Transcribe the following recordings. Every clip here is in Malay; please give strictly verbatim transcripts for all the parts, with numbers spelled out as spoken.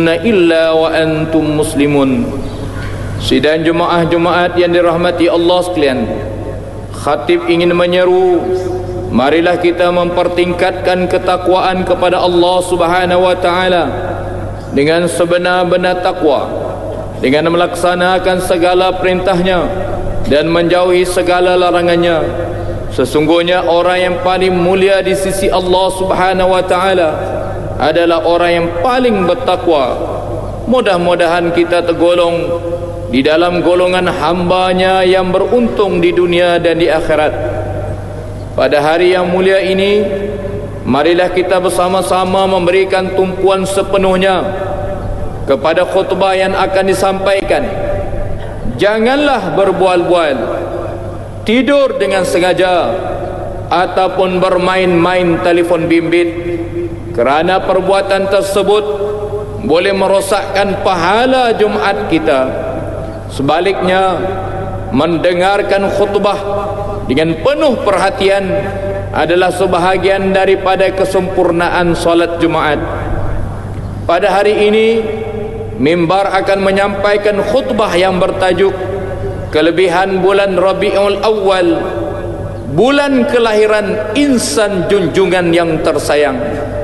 illa wa antum muslimun. Sidang jemaah-jemaat yang dirahmati Allah sekalian, khatib ingin menyeru, marilah kita mempertingkatkan ketakwaan kepada Allah Subhanahu wa taala dengan sebenar-benar takwa, dengan melaksanakan segala perintahnya dan menjauhi segala larangannya. Sesungguhnya orang yang paling mulia di sisi Allah Subhanahu wa taala adalah orang yang paling bertakwa. Mudah-mudahan kita tergolong di dalam golongan hamba-Nya yang beruntung di dunia dan di akhirat. Pada hari yang mulia ini, marilah kita bersama-sama memberikan tumpuan sepenuhnya kepada khutbah yang akan disampaikan. Janganlah berbual-bual, tidur dengan sengaja, ataupun bermain-main telefon bimbit, kerana perbuatan tersebut boleh merosakkan pahala Jumaat kita. Sebaliknya, mendengarkan khutbah dengan penuh perhatian adalah sebahagian daripada kesempurnaan solat Jumaat. Pada hari ini, mimbar akan menyampaikan khutbah yang bertajuk kelebihan bulan Rabiul Awal, bulan kelahiran insan junjungan yang tersayang.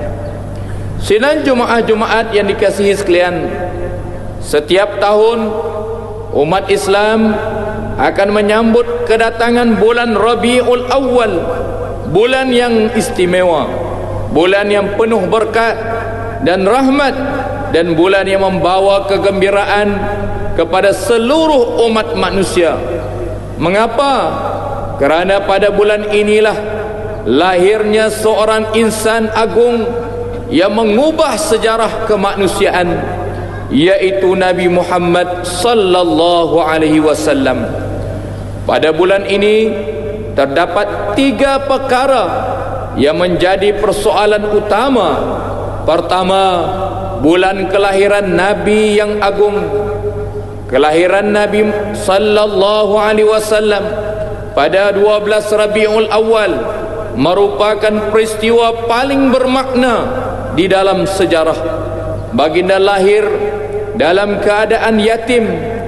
Sidang jemaah-jemaat yang dikasihi sekalian, setiap tahun umat Islam akan menyambut kedatangan bulan Rabiul Awal, bulan yang istimewa, bulan yang penuh berkat dan rahmat, dan bulan yang membawa kegembiraan kepada seluruh umat manusia. Mengapa? Kerana pada bulan inilah lahirnya seorang insan agung yang mengubah sejarah kemanusiaan, yaitu Nabi Muhammad sallallahu alaihi wasallam. Pada bulan ini terdapat tiga perkara yang menjadi persoalan utama. Pertama, bulan kelahiran Nabi yang agung. Kelahiran Nabi sallallahu alaihi wasallam pada dua belas Rabiul Awal merupakan peristiwa paling bermakna di dalam sejarah. Baginda lahir dalam keadaan yatim,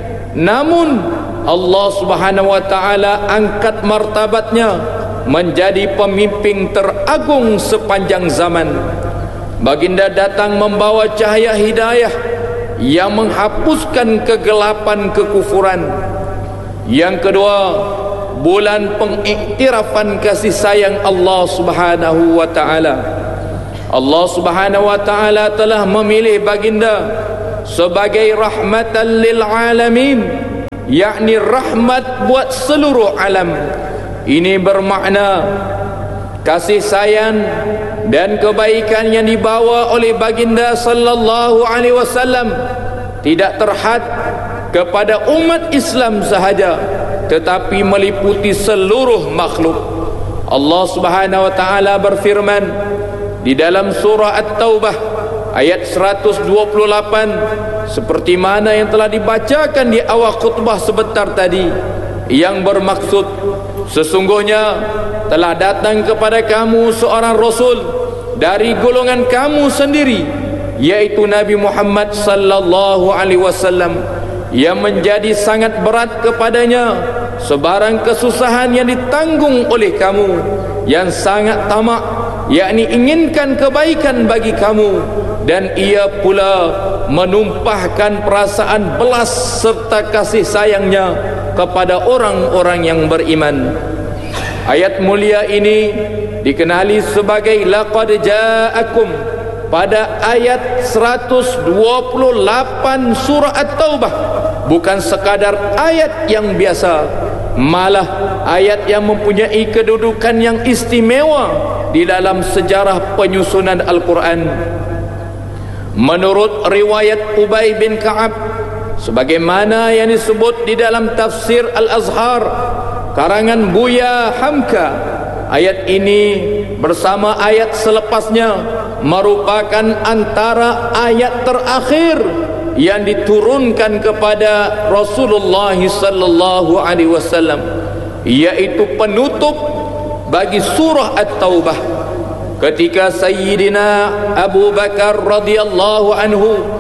namun Allah Subhanahu wa taala angkat martabatnya menjadi pemimpin teragung sepanjang zaman. Baginda datang membawa cahaya hidayah yang menghapuskan kegelapan kekufuran. Yang kedua, bulan pengiktirafan kasih sayang Allah Subhanahu wa taala. Allah Subhanahu wa taala telah memilih baginda sebagai rahmatan lil alamin, yakni rahmat buat seluruh alam. Ini bermakna kasih sayang dan kebaikan yang dibawa oleh baginda sallallahu alaihi wasallam tidak terhad kepada umat Islam sahaja, tetapi meliputi seluruh makhluk. Allah Subhanahu wa taala berfirman di dalam surah At-Taubah ayat seratus dua puluh lapan, seperti mana yang telah dibacakan di awal khutbah sebentar tadi, yang bermaksud, sesungguhnya telah datang kepada kamu seorang rasul dari golongan kamu sendiri, yaitu Nabi Muhammad sallallahu alaihi wasallam, yang menjadi sangat berat kepadanya sebarang kesusahan yang ditanggung oleh kamu, yang sangat tamak, yakni inginkan kebaikan bagi kamu, dan ia pula menumpahkan perasaan belas serta kasih sayangnya kepada orang-orang yang beriman. Ayat mulia ini dikenali sebagai laqad ja'akum pada ayat seratus dua puluh lapan surah At-Taubah. Bukan sekadar ayat yang biasa, malah ayat yang mempunyai kedudukan yang istimewa di dalam sejarah penyusunan Al-Quran. Menurut riwayat Ubay bin Ka'ab, sebagaimana yang disebut di dalam tafsir Al-Azhar karangan Buya Hamka, ayat ini bersama ayat selepasnya merupakan antara ayat terakhir yang diturunkan kepada Rasulullah sallallahu alaihi wasallam, yaitu penutup bagi surah At-Taubah, ketika Sayyidina Abu Bakar radhiyallahu anhu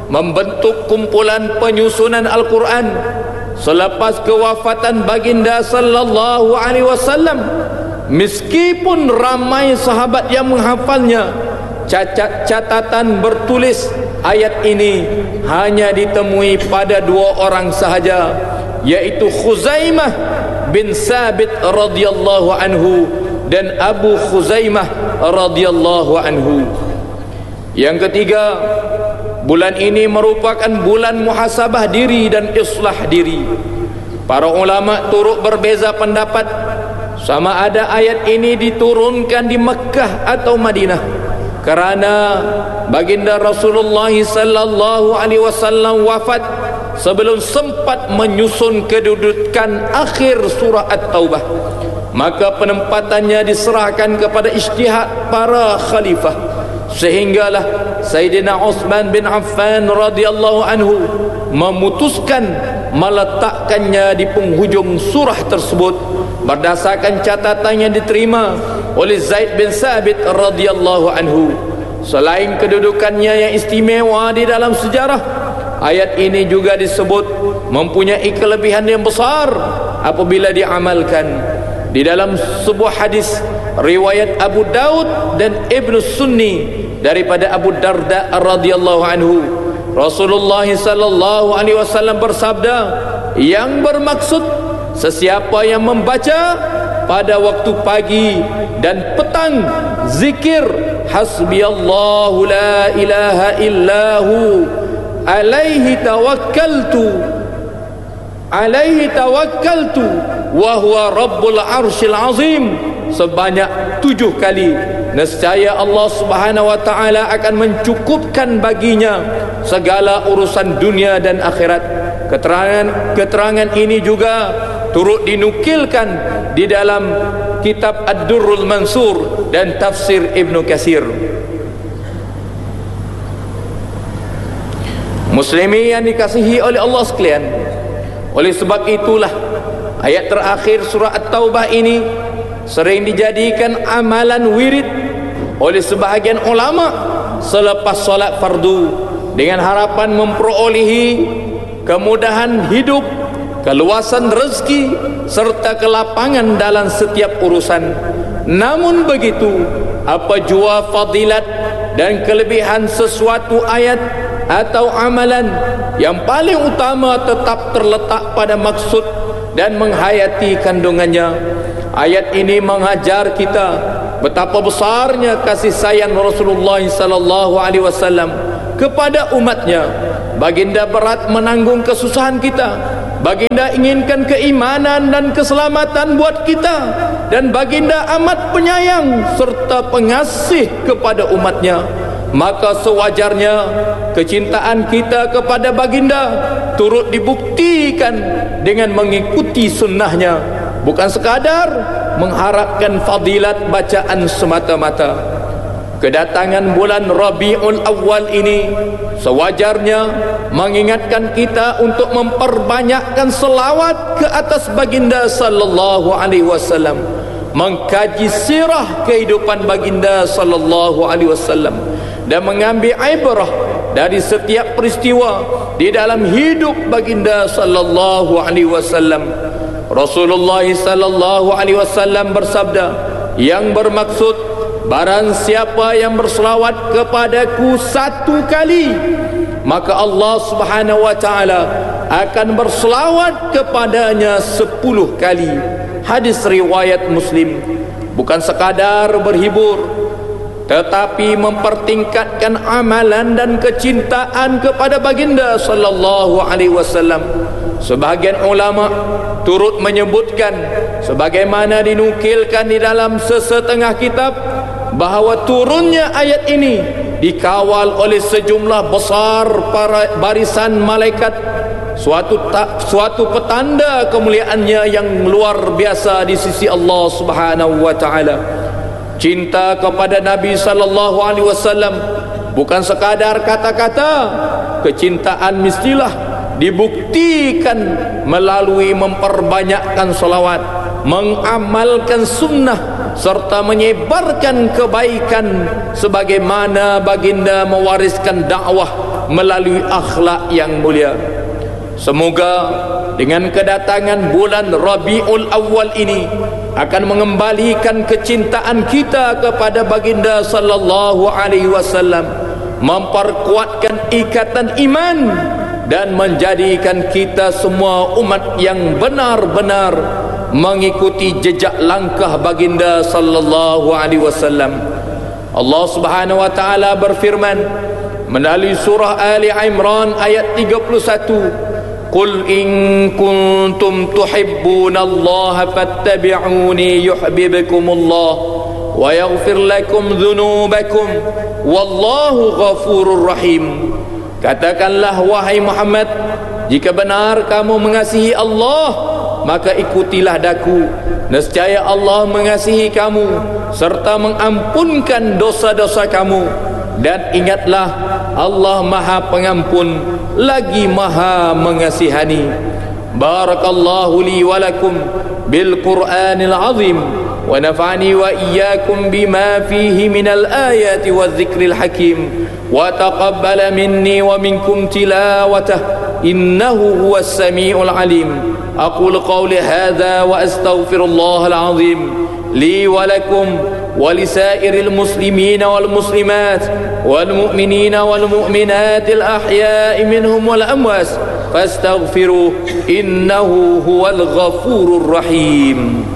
membentuk kumpulan penyusunan Al-Quran selepas kewafatan baginda sallallahu alaihi wasallam. Meskipun ramai sahabat yang menghafalnya, cacat catatan bertulis ayat ini hanya ditemui pada dua orang sahaja, yaitu Khuzaimah bin Sabit radhiyallahu anhu dan Abu Khuzaimah radhiyallahu anhu. Yang ketiga, bulan ini merupakan bulan muhasabah diri dan islah diri. Para ulama turut berbeza pendapat sama ada ayat ini diturunkan di Mekah atau Madinah, kerana baginda Rasulullah sallallahu alaihi wasallam wafat sebelum sempat menyusun kedudukan akhir surah At-Taubah. Maka penempatannya diserahkan kepada ijtihad para khalifah, sehinggalah Sayyidina Uthman bin Affan radhiyallahu anhu memutuskan meletakkannya di penghujung surah tersebut berdasarkan catatan yang diterima oleh Zaid bin Sabit radhiyallahu anhu. Selain kedudukannya yang istimewa di dalam sejarah, ayat ini juga disebut mempunyai kelebihan yang besar apabila diamalkan. Di dalam sebuah hadis riwayat Abu Daud dan Ibnu Sunni daripada Abu Darda radhiyallahu anhu, Rasulullah sallallahu alaihi wasallam bersabda yang bermaksud sesiapa yang membaca pada waktu pagi dan petang zikir hasbiyallahu la ilaha illahu alaihi tawakkaltu alaihi tawakkaltu wa huwa rabbul arsyil azim sebanyak tujuh kali, nescaya Allah subhanahu wa ta'ala akan mencukupkan baginya segala urusan dunia dan akhirat. Keterangan keterangan ini juga turut dinukilkan di dalam kitab Ad-Durrul Mansur dan tafsir Ibnu Katsir. Muslimin yang dikasihi oleh Allah sekalian, oleh sebab itulah ayat terakhir surah At-Taubah ini sering dijadikan amalan wirid oleh sebahagian ulama selepas solat fardu, dengan harapan memperolehi kemudahan hidup, keluasan rezeki serta kelapangan dalam setiap urusan. Namun begitu, apa jua fadilat dan kelebihan sesuatu ayat atau amalan, yang paling utama tetap terletak pada maksud dan menghayati kandungannya. Ayat ini mengajar kita betapa besarnya kasih sayang Rasulullah sallallahu alaihi wasallam kepada umatnya. Baginda berat menanggung kesusahan kita, baginda inginkan keimanan dan keselamatan buat kita, dan baginda amat penyayang serta pengasih kepada umatnya. Maka sewajarnya kecintaan kita kepada baginda turut dibuktikan dengan mengikuti sunnahnya, bukan sekadar mengharapkan fadilat bacaan semata-mata. Kedatangan bulan Rabiul Awal ini sewajarnya mengingatkan kita untuk memperbanyakkan selawat ke atas baginda sallallahu alaihi wasallam, mengkaji sirah kehidupan baginda sallallahu alaihi wasallam, dan mengambil ibrah dari setiap peristiwa di dalam hidup baginda sallallahu alaihi wasallam. Rasulullah sallallahu alaihi wasallam bersabda yang bermaksud, barang siapa yang berselawat kepadaku satu kali, maka Allah subhanahu wa ta'ala akan berselawat kepadanya sepuluh kali. Hadis riwayat Muslim. Bukan sekadar berhibur, tetapi mempertingkatkan amalan dan kecintaan kepada baginda sallallahu alaihi wasallam. Sebahagian ulama turut menyebutkan, sebagaimana dinukilkan di dalam sesetengah kitab, bahawa turunnya ayat ini dikawal oleh sejumlah besar para barisan malaikat, suatu tak, suatu petanda kemuliaannya yang luar biasa di sisi Allah Subhanahu wa taala. Cinta kepada Nabi sallallahu alaihi wasallam bukan sekadar kata-kata, kecintaan mestilah dibuktikan melalui memperbanyakkan salawat, mengamalkan sunnah, serta menyebarkan kebaikan sebagaimana baginda mewariskan dakwah melalui akhlak yang mulia. Semoga dengan kedatangan bulan Rabiul Awal ini akan mengembalikan kecintaan kita kepada baginda sallallahu alaihi wasallam, memperkuatkan ikatan iman dan menjadikan kita semua umat yang benar-benar mengikuti jejak langkah baginda sallallahu alaihi wasallam. Allah Subhanahu wa taala berfirman melalui surah Ali Imran ayat tiga puluh satu, Qul in kuntum tuhibbunallaha fattabi'uni yuhibbukumullah wa yaghfir lakum dhunubakum wallahu ghafurur rahim. Katakanlah wahai Muhammad, jika benar kamu mengasihi Allah, maka ikutilah daku. Nescaya Allah mengasihi kamu serta mengampunkan dosa-dosa kamu. Dan ingatlah, Allah Maha Pengampun lagi Maha Mengasihani. Barakallahu li wa lakum bil Qur'anil azim wa nafa'ani wa iyyakum bima fihi minal ayati wadh-dhikril hakim wa taqabbala minni wa minkum tilawatah innahu huwas samiul alim. Aqulu qawli hadha wa astaghfirullahal azim li wa lakum ولسائر المسلمين والمسلمات والمؤمنين والمؤمنات الأحياء منهم والأموات فاستغفروه إنه هو الغفور الرحيم.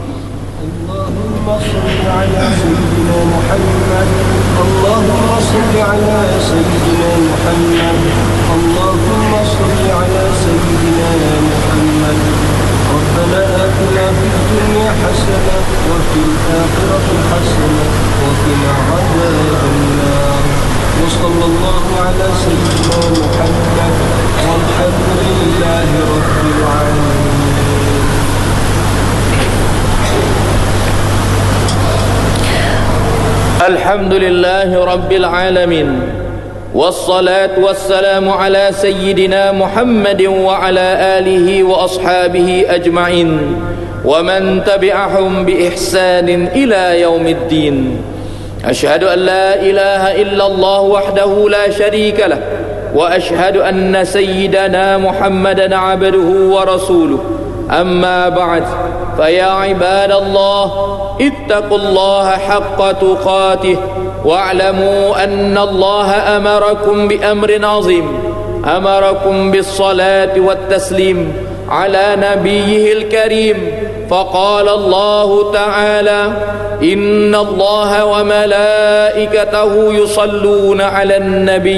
اللهم صل على سيدنا محمد اللهم صل على سيدنا محمد اللهم صل على سيدنا محمد. ربنا آتنا في الدنيا حسنة وفي الآخرة حسنة وقنا عذاب النار. وصلى الله على سيدنا محمد والحمد لله رب العالمين. الحمد لله رب العالمين والصلاة والسلام على سيدنا محمد وعلى آله وأصحابه أجمعين ومن تبعهم بإحسان إلى يوم الدين. أشهد أن لا إله إلا الله وحده لا شريك له وأشهد أن سيدنا محمدا عبده ورسوله. أما بعد، فيا عباد الله اتقوا الله حق تقاته واعلموا أن الله أمركم بأمر عظيم، أمركم بالصلاة والتسليم على نبيه الكريم. فقال الله تعالى إن الله وملائكته يصلون على النبي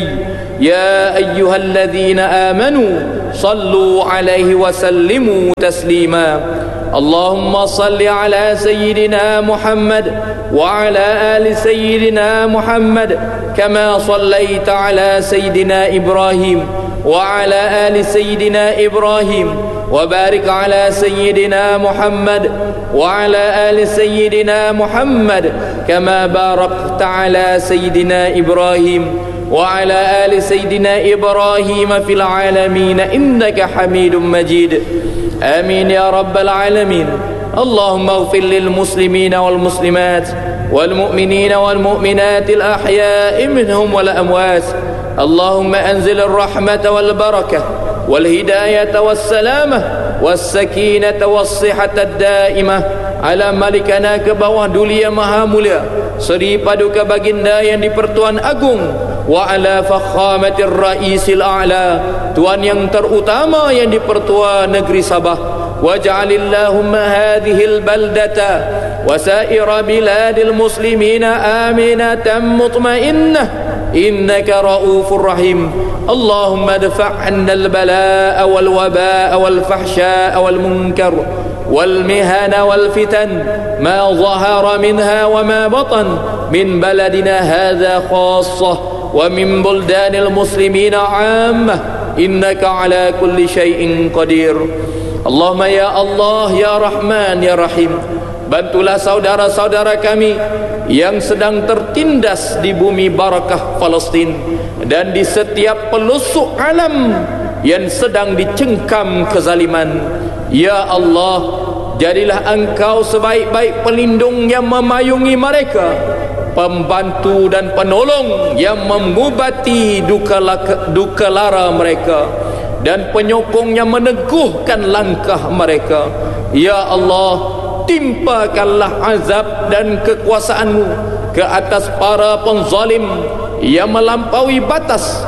يا أيها الذين آمنوا صلوا عليه وسلموا تسليما. اللهم صل على سيدنا محمد وعلى آل سيدنا محمد كما صليت على سيدنا إبراهيم وعلى آل سيدنا إبراهيم وبارك على سيدنا محمد وعلى آل سيدنا محمد كما باركت على سيدنا إبراهيم وعلى آل سيدنا إبراهيم في العالمين إنك حميد مجيد. آمين يا رب العالمين. اللهم اغفر للمسلمين والمسلمات والمؤمنين والمؤمنات الأحياء منهم والأموات. اللهم أنزل الرحمة والبركة والهداية والسلامة والسكينة والصحة الدائمة ala malikana ke bawah dulia maha mulia Seri Paduka Baginda yang di-Pertuan Agung wa ala fakhamatir raisil a'la, Tuan yang terutama yang di-Pertua Negeri Sabah. Waj'alillahumma hadhil baldata wa sa'ira biladil muslimina aminatan mutmainnah innaka raufur rahim. Allahumma dfa' 'anna al-balaa'a wal wabaa'a wal fahshaa'a wal munkar والمهن والفتن ما ظهر منها وما بطن من بلدنا هذا خاصة ومن بلدان المسلمين عامة إنك على كل شيء قدير. اللهم يا الله يا رحمن يا رحيم, bantulah saudara-saudara kami yang sedang tertindas di bumi barakah Palestin dan di setiap pelosok alam yang sedang dicengkam kezaliman. Ya Allah, jadilah Engkau sebaik-baik pelindung yang memayungi mereka pembantu dan penolong yang mengubati duka, duka lara mereka, dan penyokong yang meneguhkan langkah mereka. Ya Allah, timpakanlah azab dan kekuasaan-Mu ke atas para penzalim yang melampaui batas.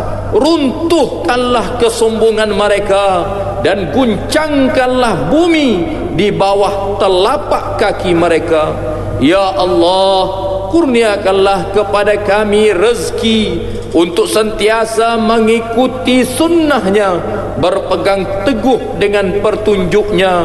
Runtuhkanlah kesombongan mereka dan guncangkanlah bumi di bawah telapak kaki mereka. Ya Allah, kurniakanlah kepada kami rezeki untuk sentiasa mengikuti sunnahnya, berpegang teguh dengan pertunjuknya,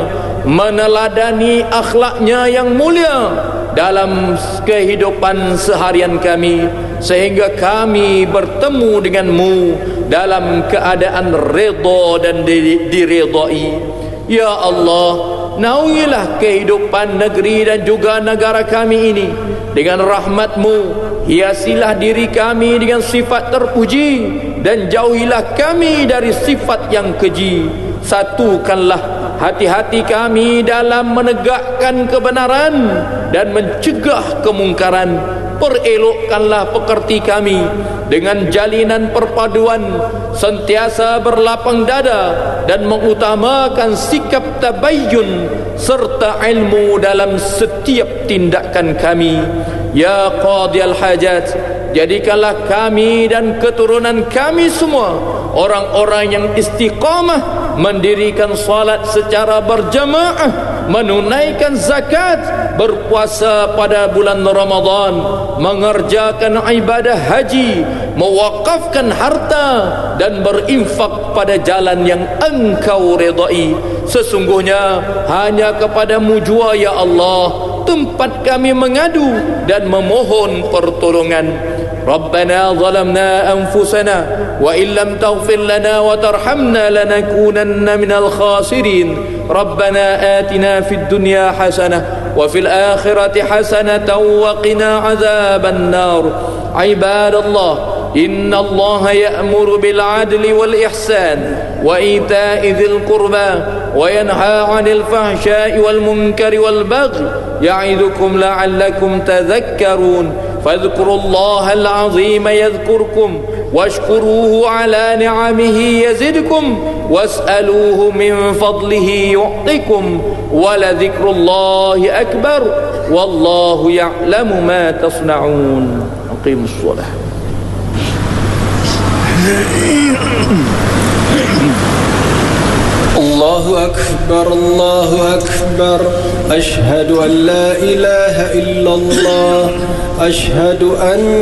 meneladani akhlaknya yang mulia dalam kehidupan seharian kami, sehingga kami bertemu denganmu dalam keadaan redha dan diridai. Ya Allah, naungilah kehidupan negeri dan juga negara kami ini dengan rahmat-Mu. Hiasilah diri kami dengan sifat terpuji dan jauhilah kami dari sifat yang keji. Satukanlah hati-hati kami dalam menegakkan kebenaran dan mencegah kemungkaran. Perelokkanlah pekerti kami dengan jalinan perpaduan, sentiasa berlapang dada dan mengutamakan sikap tabayyun serta ilmu dalam setiap tindakan kami. Ya Qadiyal Hajat, jadikanlah kami dan keturunan kami semua orang-orang yang istiqamah, mendirikan salat secara berjamaah, menunaikan zakat, berpuasa pada bulan Ramadan, mengerjakan ibadah haji, mewakafkan harta dan berinfak pada jalan yang Engkau redai. Sesungguhnya hanya kepadamu jua ya Allah tempat kami mengadu dan memohon pertolongan. Rabbana zalamna anfusana wa illam taghfir lana wa tarhamna lanakunanna minal khasirin. Rabbana atina fid dunya hasanah wa fil akhirati hasanatan wa qina azaban nar. Ibadallah, إن الله يأمر بالعدل والإحسان وإيتاء ذي القربى وينهى عن الفحشاء والمنكر والبغي يعظكم لعلكم تذكرون فاذكروا الله العظيم يذكركم واشكروه على نعمه يزدكم واسألوه من فضله يعطكم ولذكر الله أكبر والله يعلم ما تصنعون. أقيموا الصلاة. الله أكبر الله أكبر أشهد أن لا إله إلا الله أشهد أن